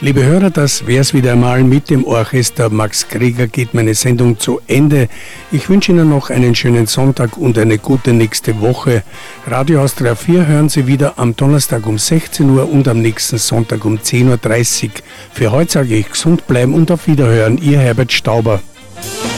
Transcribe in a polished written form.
Liebe Hörer, das wär's wieder einmal. Mit dem Orchester Max Greger geht meine Sendung zu Ende. Ich wünsche Ihnen noch einen schönen Sonntag und eine gute nächste Woche. Radio Austria 4 hören Sie wieder am Donnerstag um 16 Uhr und am nächsten Sonntag um 10.30 Uhr. Für heute sage ich gesund bleiben und auf Wiederhören. Ihr Herbert Stauber.